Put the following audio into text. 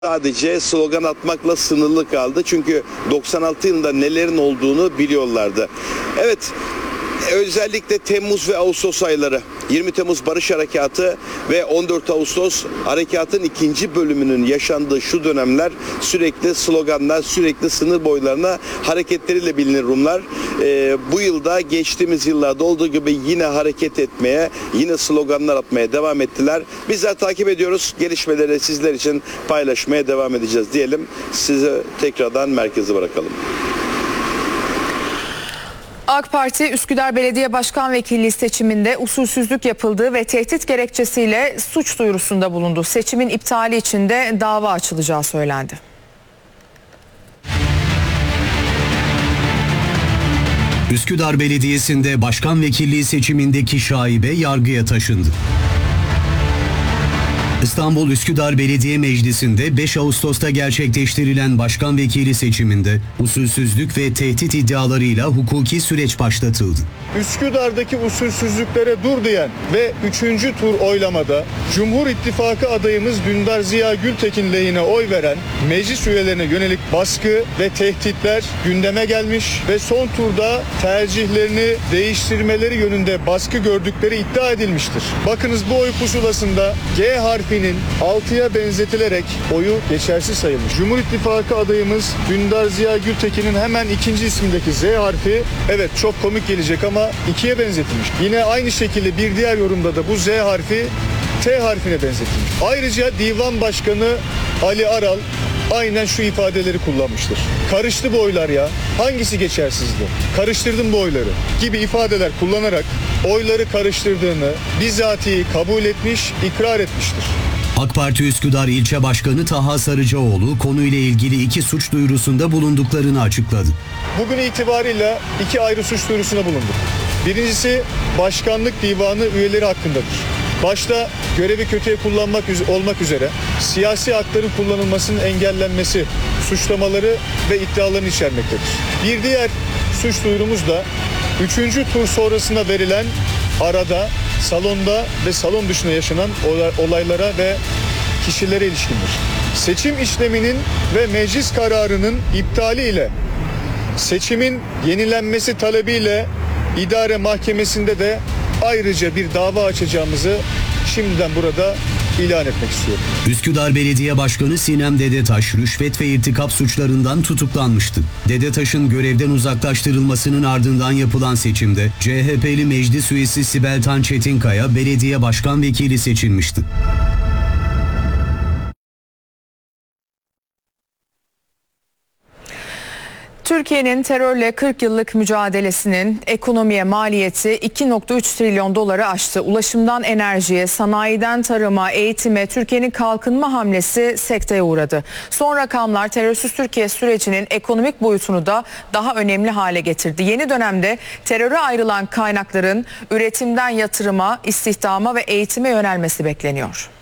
Sadece slogan atmakla sınırlı kaldı. Çünkü 96 yılında nelerin olduğunu biliyorlardı. Evet, özellikle Temmuz ve Ağustos ayları, 20 Temmuz Barış Harekatı ve 14 Ağustos Harekatın ikinci bölümünün yaşandığı şu dönemler sürekli sloganlar, sürekli sınır boylarına hareketleriyle bilinir Rumlar. Bu yılda geçtiğimiz yıllarda olduğu gibi yine hareket etmeye, yine sloganlar atmaya devam ettiler. Bizler takip ediyoruz. Gelişmeleri sizler için paylaşmaya devam edeceğiz diyelim. Size tekrardan merkeze bırakalım. AK Parti Üsküdar Belediye Başkan Vekilliği seçiminde usulsüzlük yapıldığı ve tehdit gerekçesiyle suç duyurusunda bulundu. Seçimin iptali için de dava açılacağı söylendi. Üsküdar Belediyesi'nde başkan vekilliği seçimindeki şaibe yargıya taşındı. İstanbul Üsküdar Belediye Meclisi'nde 5 Ağustos'ta gerçekleştirilen başkan vekili seçiminde usulsüzlük ve tehdit iddialarıyla hukuki süreç başlatıldı. Üsküdar'daki usulsüzlüklere dur diyen ve 3. tur oylamada Cumhur İttifakı adayımız Dündar Ziya Gültekin lehine oy veren meclis üyelerine yönelik baskı ve tehditler gündeme gelmiş ve son turda tercihlerini değiştirmeleri yönünde baskı gördükleri iddia edilmiştir. Bakınız, bu oy pusulasında G harfinin 6'ya benzetilerek oyu geçersiz sayılmış. Cumhur İttifakı adayımız Dündar Ziya Gültekin'in hemen ikinci ismindeki Z harfi, evet çok komik gelecek ama 2'ye benzetilmiş. Yine aynı şekilde bir diğer yorumda da bu Z harfi T harfine benzetilmiş. Ayrıca Divan Başkanı Ali Aral aynen şu ifadeleri kullanmıştır. Karıştı bu oylar ya. Hangisi geçersizdi? Karıştırdım bu oyları gibi ifadeler kullanarak oyları karıştırdığını bizatihi kabul etmiş, ikrar etmiştir. AK Parti Üsküdar İlçe Başkanı Taha Sarıcaoğlu konuyla ilgili 2 suç duyurusunda bulunduklarını açıkladı. Bugün itibarıyla 2 ayrı suç duyurusunda bulunduk. Birincisi başkanlık divanı üyeleri hakkındadır. Başta görevi kötüye kullanmak olmak üzere siyasi hakların kullanılmasının engellenmesi suçlamaları ve iddialarını içermektedir. Bir diğer suç duyurumuz da 3. tur sonrasında verilen arada, salonda ve salon dışında yaşanan olaylara ve kişilere ilişkindir. Seçim işleminin ve meclis kararının iptali ile seçimin yenilenmesi talebiyle idare mahkemesinde de ayrıca bir dava açacağımızı şimdiden burada ilan etmek istiyorum. Üsküdar Belediye Başkanı Sinem Dedetaş rüşvet ve irtikap suçlarından tutuklanmıştı. Dedetaş'ın görevden uzaklaştırılmasının ardından yapılan seçimde CHP'li meclis üyesi Sibel Tan Çetinkaya belediye başkan vekili seçilmişti. Türkiye'nin terörle 40 yıllık mücadelesinin ekonomiye maliyeti 2,3 trilyon doları aştı. Ulaşımdan enerjiye, sanayiden tarıma, eğitime Türkiye'nin kalkınma hamlesi sekteye uğradı. Son rakamlar terörsüz Türkiye sürecinin ekonomik boyutunu da daha önemli hale getirdi. Yeni dönemde teröre ayrılan kaynakların üretimden yatırıma, istihdama ve eğitime yönelmesi bekleniyor.